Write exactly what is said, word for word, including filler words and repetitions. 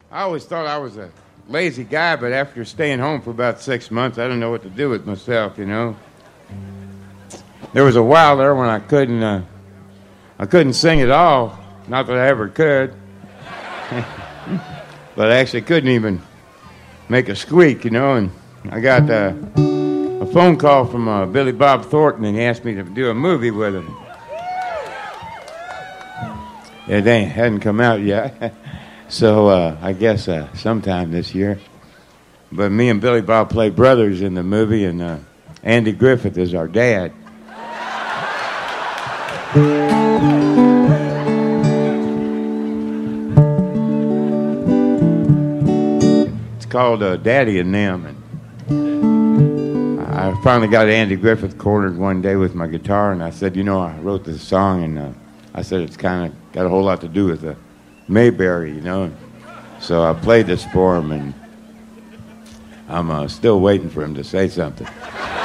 I always thought I was a lazy guy, but after staying home for about six months, I didn't know what to do with myself, you know. There was a while there when I couldn't, uh, I couldn't sing at all. Not that I ever could. But I actually couldn't even make a squeak, you know, and I got uh, a phone call from uh, Billy Bob Thornton, and he asked me to do a movie with him. It ain't, hadn't come out yet, so uh, I guess uh, sometime this year. But me and Billy Bob play brothers in the movie, and uh, Andy Griffith is our dad. It's called uh, Daddy and Them. And I finally got Andy Griffith cornered one day with my guitar, and I said, you know, I wrote this song, and uh, I said it's kind of got a whole lot to do with the Mayberry, you know. So I played this for him, and I'm uh, still waiting for him to say something.